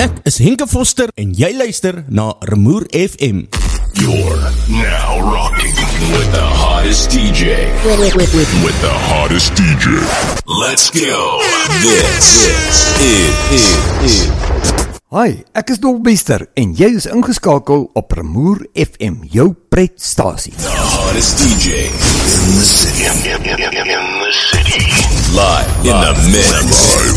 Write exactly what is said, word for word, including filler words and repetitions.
Ek is Henke Foster en jy luister na Rumoer F M. You're now rocking with the hottest D J. With, with, with, with. With the hottest D J. Let's go. This, this is, is, is. Hi, ek is Dolbester en jy is ingeskakel op Rumoer F M, jou pretstasie. The hottest D J in the city. In, in, in, in the city. Live in the mix.